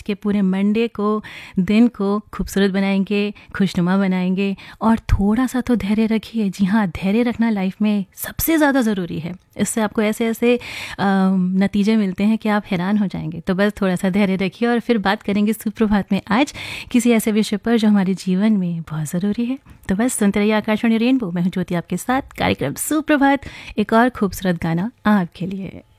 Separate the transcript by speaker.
Speaker 1: के पूरे मंडे को, दिन को खूबसूरत बनाएंगे, खुशनुमा बनाएंगे। और थोड़ा सा तो धैर्य रखिए। जी हाँ, धैर्य रखना लाइफ में सबसे ज़्यादा ज़रूरी है। इससे आपको ऐसे ऐसे नतीजे मिलते हैं कि आप हैरान हो जाएंगे। तो बस थोड़ा सा धैर्य रखिए और फिर बात करेंगे सुप्रभात में आज किसी ऐसे विषय पर जो हमारे जीवन में बहुत ज़रूरी है। तो बस सुनते रहिए आकाशवाणी रेनबो। मैं हूँ ज्योति आपके साथ। कार्यक्रम सुप्रभात, एक और खूबसूरत गाना आपके लिए।